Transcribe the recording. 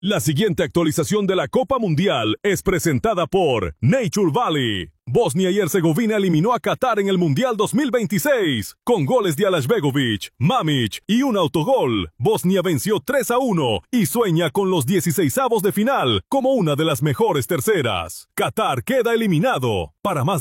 La siguiente actualización de la Copa Mundial es presentada por Nature Valley. Bosnia y Herzegovina eliminó a Qatar en el Mundial 2026 con goles de Alashbegovic, Mamić y un autogol. Bosnia venció 3-1 y sueña con los 16avos de final como una de las mejores terceras. Qatar queda eliminado. Para más